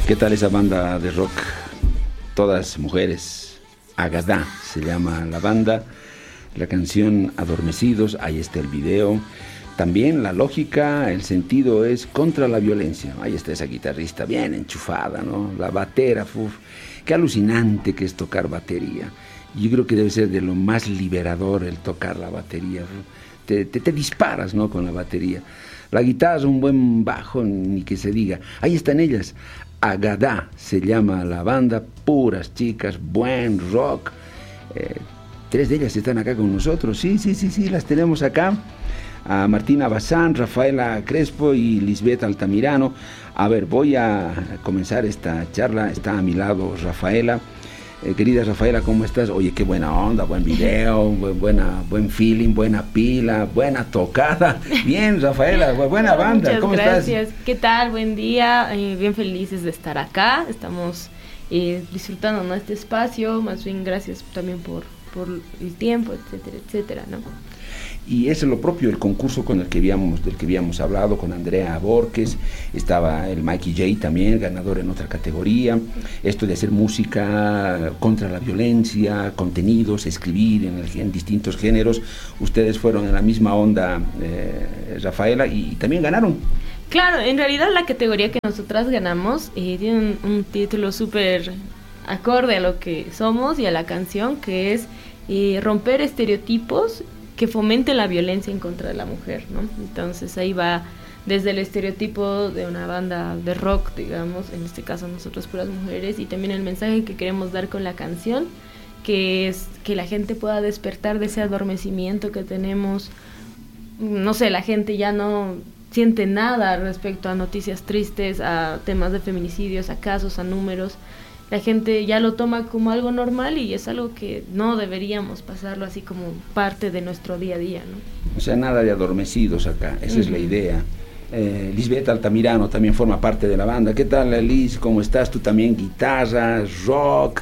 ¿Qué tal esa banda de rock? Todas mujeres. Agadá se llama la banda. La canción Adormecidos, ahí está el video. También la lógica, el sentido es contra la violencia. Ahí está esa guitarrista bien enchufada, ¿no? La batera, qué alucinante que es tocar batería. Yo creo que debe ser de lo más liberador el tocar la batería. Te disparas, ¿no? Con la batería. La guitarra, un buen bajo, ni que se diga. Ahí están ellas. Agadá se llama la banda, puras chicas, buen rock. 3 de ellas están acá con nosotros. Sí, las tenemos acá. A Martina Bazán, Rafaela Crespo y Lisbeth Altamirano. A ver, voy a comenzar esta charla. Está a mi lado Rafaela. Querida Rafaela, ¿cómo estás? Oye, qué buena onda, buen video, buen feeling, buena pila, buena tocada. Bien, Rafaela, buena banda. Muchas ¿Cómo gracias. estás? ¿Qué tal? Buen día. Bien felices de estar acá. Estamos disfrutando, ¿no?, este espacio. Más bien, gracias también por el tiempo, etcétera, etcétera, ¿no? Y eso es lo propio, el concurso del que habíamos hablado con Andrea Borges, estaba el Mikey J también, ganador en otra categoría, esto de hacer música contra la violencia, contenidos, escribir en distintos géneros. Ustedes fueron en la misma onda, Rafaela, y también ganaron. Claro, en realidad la categoría que nosotras ganamos tiene un título súper acorde a lo que somos y a la canción, que es romper estereotipos que fomenten la violencia en contra de la mujer, ¿no? Entonces ahí va desde el estereotipo de una banda de rock, digamos, en este caso nosotros puras mujeres, y también el mensaje que queremos dar con la canción, que es que la gente pueda despertar de ese adormecimiento que tenemos. No sé, la gente ya no siente nada respecto a noticias tristes, a temas de feminicidios, a casos, a números. La gente ya lo toma como algo normal y es algo que no deberíamos pasarlo así como parte de nuestro día a día, ¿no? O sea, nada de adormecidos acá, esa es la idea. Lisbeth Altamirano también forma parte de la banda. ¿Qué tal, Liz? ¿Cómo estás? Tú también guitarra, rock,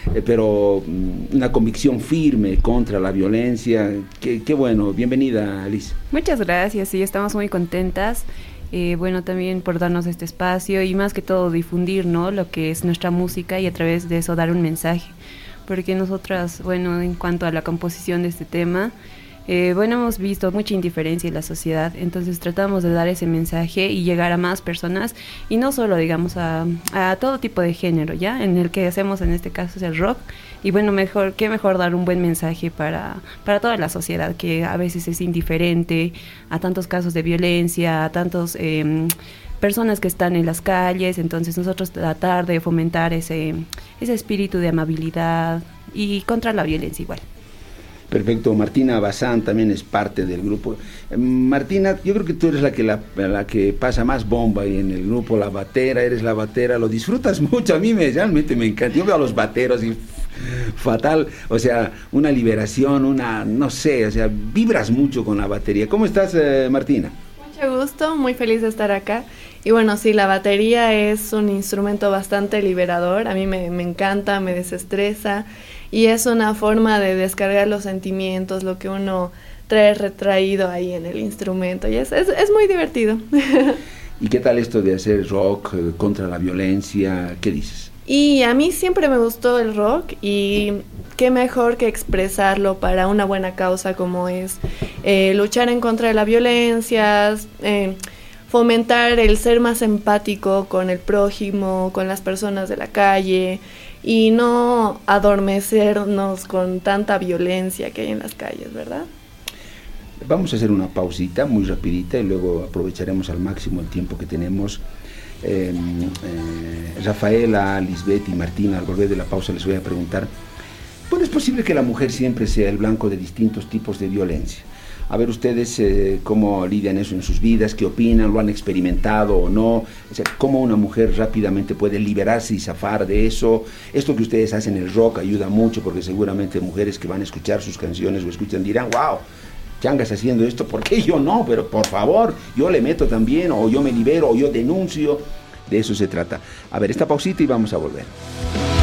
pero una convicción firme contra la violencia. Qué bueno, bienvenida, Liz. Muchas gracias, sí, estamos muy contentas. Bueno, también por darnos este espacio y más que todo difundir, ¿no?, lo que es nuestra música y a través de eso dar un mensaje, porque nosotras, bueno, en cuanto a la composición de este tema, bueno, hemos visto mucha indiferencia en la sociedad, entonces tratamos de dar ese mensaje y llegar a más personas, y no solo, digamos, a todo tipo de género, ¿ya? En el que hacemos en este caso es el rock, y bueno, qué mejor dar un buen mensaje para toda la sociedad, que a veces es indiferente a tantos casos de violencia, a tantos personas que están en las calles. Entonces nosotros tratar de fomentar ese espíritu de amabilidad y contra la violencia igual. Perfecto. Martina Bazán también es parte del grupo. Martina, yo creo que tú eres la que pasa más bomba ahí en el grupo, eres la batera, lo disfrutas mucho. A mí realmente me encanta. Yo veo a los bateros y fatal, o sea, una liberación, no sé, o sea, vibras mucho con la batería. ¿Cómo estás, Martina? Mucho gusto, muy feliz de estar acá. Y bueno, sí, la batería es un instrumento bastante liberador. A mí me encanta, me desestresa, y es una forma de descargar los sentimientos, lo que uno trae retraído ahí en el instrumento, y es muy divertido. ¿Y qué tal esto de hacer rock contra la violencia? ¿Qué dices? Y a mí siempre me gustó el rock, y qué mejor que expresarlo para una buena causa como es luchar en contra de la violencia, fomentar el ser más empático con el prójimo, con las personas de la calle, y no adormecernos con tanta violencia que hay en las calles, ¿verdad? Vamos a hacer una pausita muy rapidita y luego aprovecharemos al máximo el tiempo que tenemos. Rafaela, Lisbeth y Martina, al volver de la pausa les voy a preguntar: ¿cómo es posible que la mujer siempre sea el blanco de distintos tipos de violencia? A ver ustedes cómo lidian eso en sus vidas, qué opinan, lo han experimentado o no. O sea, cómo una mujer rápidamente puede liberarse y zafar de eso. Esto que ustedes hacen en el rock ayuda mucho, porque seguramente mujeres que van a escuchar sus canciones o escuchan dirán: wow, changas haciendo esto, ¿por qué yo no? Pero por favor, yo le meto también, o yo me libero, o yo denuncio. De eso se trata. A ver, esta pausita y vamos a volver.